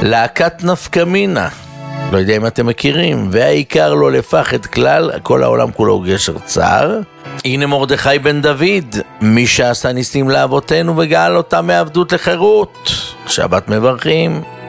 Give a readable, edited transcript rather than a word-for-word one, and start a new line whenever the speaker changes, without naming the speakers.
להקת נפקמינה, לא יודע אם אתם מכירים, והעיקר לא לפחד כלל, כל העולם כולו גשר צר. הנה מרדכי בן דוד, מי שעשה ניסים לאבותינו וגאל אותם מעבדות לחירות. שבת מברכים.